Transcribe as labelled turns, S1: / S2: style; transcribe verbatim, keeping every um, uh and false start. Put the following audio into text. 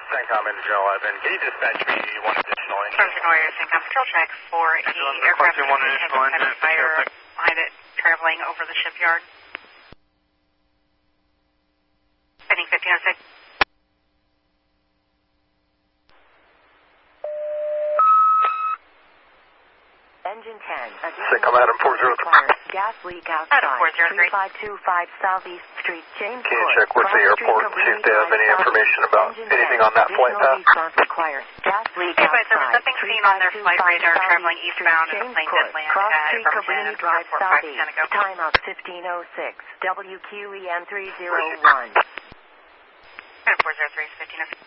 S1: CENTCOM Engine eleven. Can you dispatch me one additional engine?
S2: From Warrior CENTCOM patrol check for the aircraft that has a fire behind it traveling over the shipyard. Heading fifteen oh six.
S3: Engine ten.
S1: CENTCOM Adam four zero three.
S3: Gas leak outside.
S2: Adam four zero three.
S3: three five two five Southeast Street, James
S1: Can you
S3: Court.
S1: check with the airport and see if they have any information about anything on that flight path?
S3: Response required. Gas leak
S2: Okay, but
S3: outside.
S2: there was nothing seen on their flight radar traveling eastbound and the plane did land
S3: Cross
S2: at
S3: Street, Cabrini
S2: Irvington
S3: Drive,
S2: Airport five
S3: Southeast.
S2: ten ago.
S3: Timeout fifteen oh six. W Q E N three oh one.
S2: Adam four zero three is fifteen oh six.